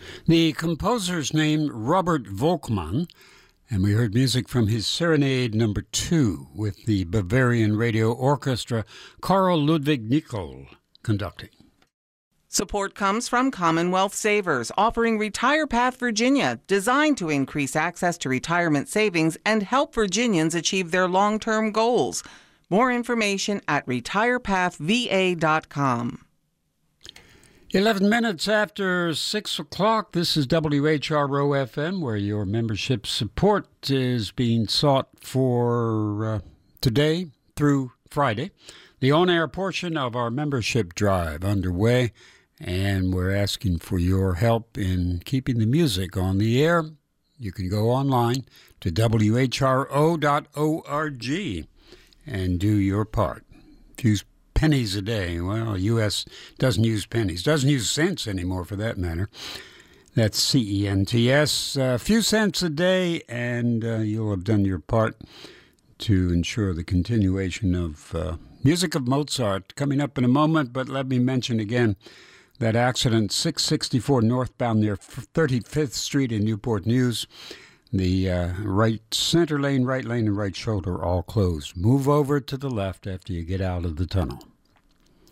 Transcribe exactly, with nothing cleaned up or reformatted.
The composer's name, Robert Volkmann, and we heard music from his Serenade Number Two with the Bavarian Radio Orchestra, Carl Ludwig Nicol conducting. Support comes from Commonwealth Savers, offering Retire Path Virginia, designed to increase access to retirement savings and help Virginians achieve their long-term goals. More information at retire path v a dot com. Eleven minutes after six o'clock, this is W H R O F M, where your membership support is being sought for uh, today through Friday. The on-air portion of our membership drive underway, and we're asking for your help in keeping the music on the air. You can go online to w h r o dot org and do your part. Use pennies a day. Well, U S doesn't use pennies, doesn't use cents anymore for that matter. That's C E N T S. A few cents a day, and uh, you'll have done your part to ensure the continuation of uh, music of Mozart. Coming up in a moment, but let me mention again that accident, six sixty-four northbound near thirty-fifth Street in Newport News. The uh, right center lane, right lane, and right shoulder all closed. Move over to the left after you get out of the tunnel.